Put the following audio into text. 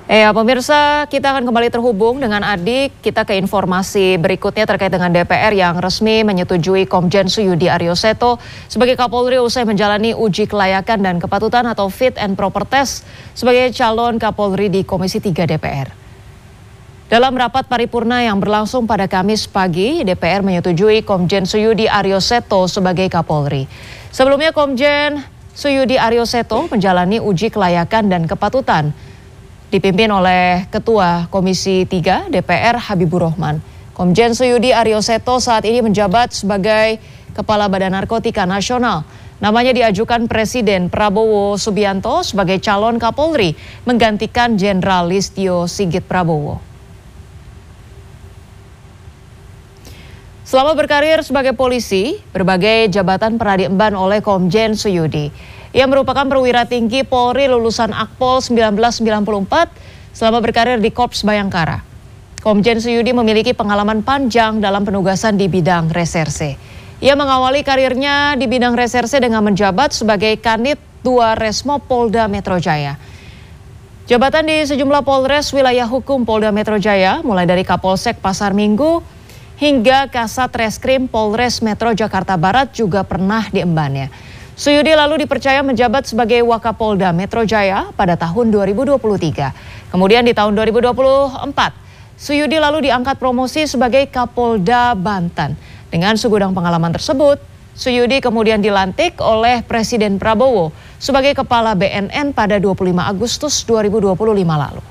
Ya, pemirsa, kita akan kembali terhubung dengan Adik. Kita ke informasi berikutnya terkait dengan DPR yang resmi menyetujui Komjen Suyudi Arioseto sebagai Kapolri usai menjalani uji kelayakan dan kepatutan atau fit and proper test sebagai calon Kapolri di Komisi 3 DPR. Dalam rapat paripurna yang berlangsung pada Kamis pagi, DPR menyetujui Komjen Suyudi Arioseto sebagai Kapolri. Sebelumnya Komjen Suyudi Arioseto menjalani uji kelayakan dan kepatutan dipimpin oleh Ketua Komisi 3 DPR Habibur Rahman. Komjen Suyudi Arioseto saat ini menjabat sebagai Kepala Badan Narkotika Nasional. Namanya diajukan Presiden Prabowo Subianto sebagai calon Kapolri menggantikan Jenderal Listio Sigit Prabowo. Selama berkarir sebagai polisi, berbagai jabatan pernah diemban oleh Komjen Suyudi. Ia merupakan perwira tinggi Polri lulusan Akpol 1994 selama berkarir di Korps Bayangkara. Komjen Suyudi memiliki pengalaman panjang dalam penugasan di bidang reserse. Ia mengawali karirnya di bidang reserse dengan menjabat sebagai Kanit 2 Resmo Polda Metro Jaya. Jabatan di sejumlah Polres wilayah hukum Polda Metro Jaya, mulai dari Kapolsek Pasar Minggu hingga Kasat Reskrim Polres Metro Jakarta Barat juga pernah diembannya. Suyudi lalu dipercaya menjabat sebagai Wakapolda Metro Jaya pada tahun 2023. Kemudian di tahun 2024, Suyudi lalu diangkat promosi sebagai Kapolda Banten. Dengan segudang pengalaman tersebut, Suyudi kemudian dilantik oleh Presiden Prabowo sebagai Kepala BNN pada 25 Agustus 2025 lalu.